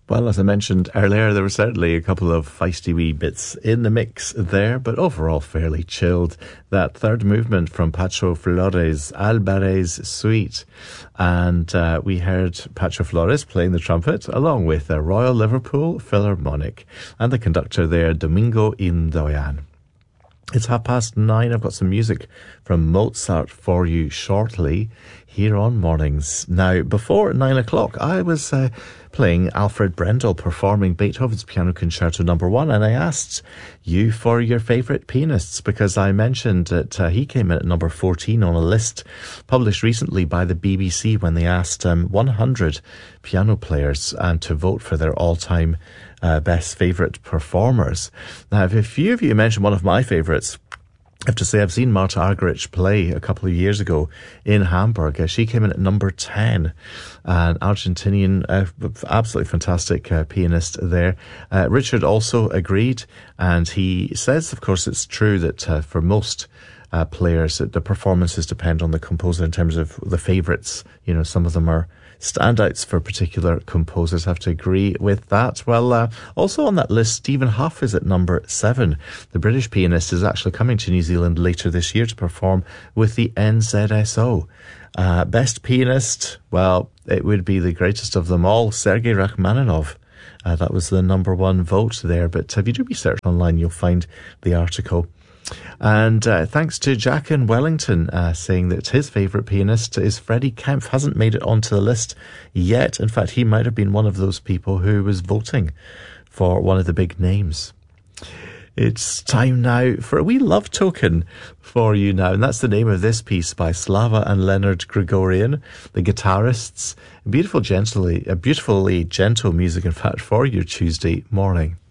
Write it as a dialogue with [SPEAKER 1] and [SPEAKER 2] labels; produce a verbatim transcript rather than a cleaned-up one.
[SPEAKER 1] Well, as I mentioned earlier, there were certainly a couple of feisty wee bits in the mix there, but overall fairly chilled. That third movement from Pacho Flores, Alvarez Suite. And uh, we heard Pacho Flores playing the trumpet, along with the Royal Liverpool Philharmonic, and the conductor there, Domingo Indoyan. It's half past nine. I've got some music from Mozart for you shortly here on Mornings. Now, before nine o'clock, I was uh, playing Alfred Brendel performing Beethoven's Piano Concerto number one, and I asked you for your favourite pianists because I mentioned that uh, he came in at number fourteen on a list published recently by the B B C when they asked um, one hundred piano players and to vote for their all-time Uh, best favourite performers. Now, if a few of you mentioned one of my favourites, I have to say I've seen Marta Argerich play a couple of years ago in Hamburg. Uh, she came in at number ten, an Argentinian, uh, absolutely fantastic uh, pianist there. Uh, Richard also agreed, and he says, of course, it's true that uh, for most uh, players, that the performances depend on the composer in terms of the favourites. You know, some of them are standouts for particular composers. I have to agree with that. Well, uh, also on that list, Stephen Hough is at number seven. The British pianist is actually coming to New Zealand later this year to perform with the N Z S O. Uh, best pianist, well, it would be the greatest of them all, Sergei Rachmaninoff. Uh, that was the number one vote there. But if you do research online, you'll find the article. And uh, thanks to Jack in Wellington uh, saying that his favourite pianist is Freddie Kempf. Hasn't made it onto the list yet. In fact, he might have been one of those people who was voting for one of the big names. It's time now for a wee love token for you now. And that's the name of this piece by Slava and Leonard Gregorian, the guitarists. Beautiful, gently, a beautifully gentle music, in fact, for your Tuesday morning.